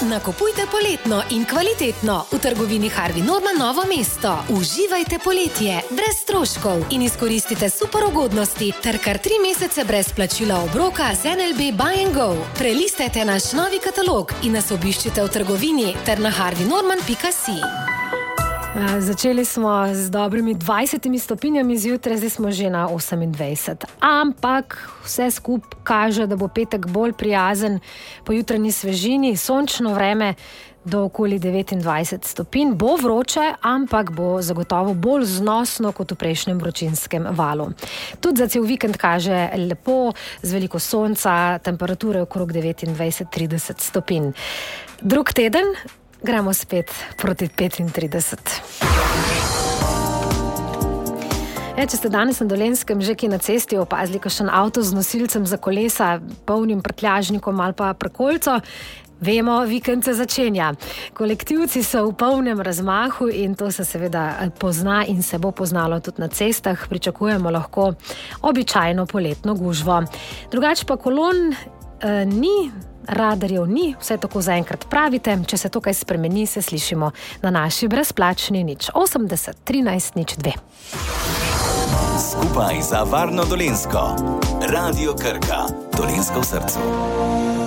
Nakupujte poletno in kvalitetno v trgovini Harvey Norman Novo mesto. Uživajte poletje brez stroškov in izkoristite super ugodnosti ter kar 3 mesece brez plačila obroka z NLB Buy and Go. Prelistajte naš novi katalog in nas obiščite v trgovini ter na harveynorman.si. Začeli smo z dobrimi 20 stopinjami zjutraj, zdaj smo že na 28. Ampak vse skup kaže, da bo petek bolj prijazen po jutranji svežini, sončno vreme do okoli 29 stopinj. Bo vroče, ampak bo zagotovo bolj znosno kot v prejšnjem vročinskem valu. Tudi za cel vikend kaže lepo, z veliko sonca, temperature okrog 29-30 stopinj. Drug teden gremo spet proti 35. Če ste danes na Dolenjskem že ki na cesti opazili kakšen avto z nosilcem za kolesa, polnim prtljažnikom ali pa prekolco, vemo, vikend se začenja. Kolektivci so v polnem razmahu in to se seveda pozna in se bo poznalo tudi na cestah. Pričakujemo lahko običajno poletno gužvo. Drugače pa kolon ni, radarjev ni, vse tako zaenkrat pravite. Če se to kaj spremeni, se slišimo na naši brezplačni 080 13 02. Skupaj za varno Dolenjsko. Radio Krka, Dolenjsko v srcu.